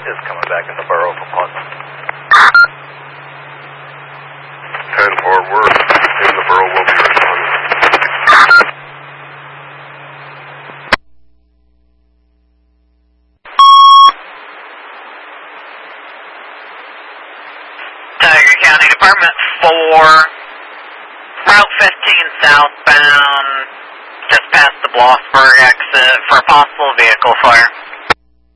is coming back in the borough for Putnam. 10 Fort Worth, in the borough will be responding. Tiger County Department 4, Route 15 southbound, just past the Blossburg exit for possible vehicle fire.